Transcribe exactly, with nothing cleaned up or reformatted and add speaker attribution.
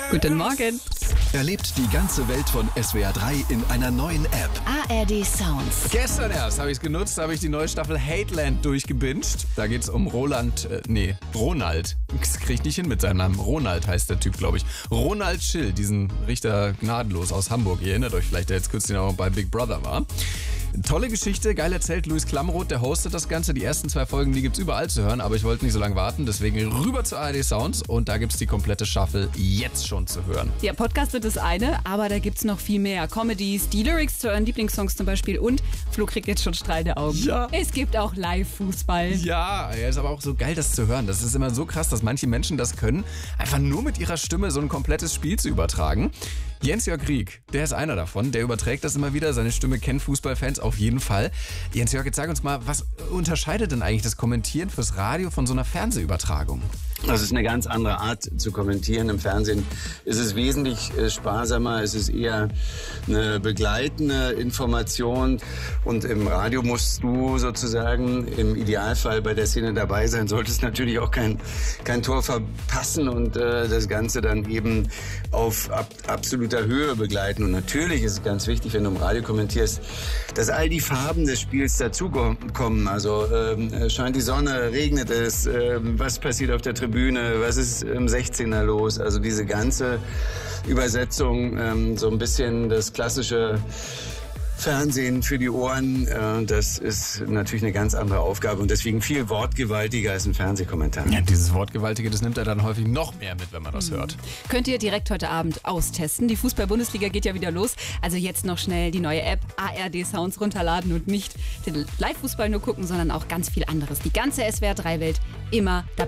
Speaker 1: Guten Morgen.
Speaker 2: Erlebt die ganze Welt von S W R drei in einer neuen App.
Speaker 1: A R D Sounds.
Speaker 3: Gestern erst habe ich es genutzt, da habe ich die neue Staffel Hateland durchgebinged. Da geht es um Roland, äh, nee, Ronald. Das kriege ich nicht hin mit seinem Namen. Ronald heißt der Typ, glaube ich. Ronald Schill, diesen Richter gnadenlos aus Hamburg. Ihr erinnert euch vielleicht, der jetzt kürzlich auch bei Big Brother war. Tolle Geschichte, geil erzählt. Luis Klamroth, der hostet das Ganze. Die ersten zwei Folgen, die gibt's überall zu hören, aber ich wollte nicht so lange warten. Deswegen rüber zu A R D Sounds und da gibt's die komplette Staffel jetzt schon zu hören.
Speaker 1: Ja, Podcast ist das eine, aber da gibt's noch viel mehr. Comedies, die Lyrics zu euren Lieblingssongs zum Beispiel und Flo kriegt jetzt schon strahlende Augen.
Speaker 3: Ja.
Speaker 1: Es gibt auch Live-Fußball.
Speaker 3: Ja, ja, ist aber auch so geil, das zu hören. Das ist immer so krass, dass manche Menschen das können, einfach nur mit ihrer Stimme so ein komplettes Spiel zu übertragen. Jens-Jörg Rieck, der ist einer davon, der überträgt das immer wieder. Seine Stimme kennen Fußballfans auf jeden Fall. Jens-Jörg, jetzt sag uns mal, was unterscheidet denn eigentlich das Kommentieren fürs Radio von so einer Fernsehübertragung?
Speaker 4: Das ist eine ganz andere Art zu kommentieren. Im Fernsehen ist es wesentlich äh, sparsamer, es ist eher eine begleitende Information. Und im Radio musst du sozusagen im Idealfall bei der Szene dabei sein, solltest natürlich auch kein, kein Tor verpassen und äh, das Ganze dann eben auf ab, absoluter Höhe begleiten. Und natürlich ist es ganz wichtig, wenn du im Radio kommentierst, dass all die Farben des Spiels dazukommen. Also ähm, scheint die Sonne, regnet es, äh, was passiert auf der Tribüne, was ist im sechzehner los? Also diese ganze Übersetzung, ähm, so ein bisschen das klassische Fernsehen für die Ohren, äh, das ist natürlich eine ganz andere Aufgabe und deswegen viel wortgewaltiger als ein Fernsehkommentar.
Speaker 3: Ja, dieses Wortgewaltige, das nimmt er dann häufig noch mehr mit, wenn man das mhm. hört.
Speaker 1: Könnt ihr direkt heute Abend austesten. Die Fußball-Bundesliga geht ja wieder los. Also jetzt noch schnell die neue App A R D Sounds runterladen und nicht den Live-Fußball nur gucken, sondern auch ganz viel anderes. Die ganze S W R drei Welt immer dabei.